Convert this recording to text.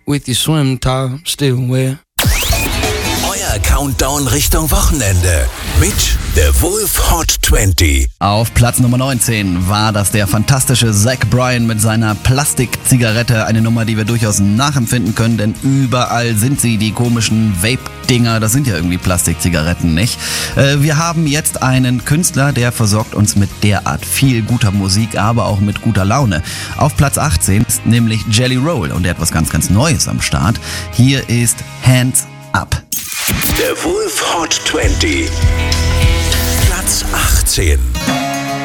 with your swim top still wet. Euer Countdown Richtung Wochenende mit The Wolf Hot 20. Auf Platz Nummer 19 war das der fantastische Zach Bryan mit seiner Plastikzigarette. Eine Nummer, die wir durchaus nachempfinden können, denn überall sind sie, die komischen Vape-Dinger. Das sind ja irgendwie Plastikzigaretten, nicht? Wir haben jetzt einen Künstler, der versorgt uns mit derart viel guter Musik, aber auch mit guter Laune. Auf Platz 18 ist nämlich Jelly Roll und er hat was ganz, ganz Neues am Start. Hier ist Hands Up. The Wolf Hot 20. Platz 18.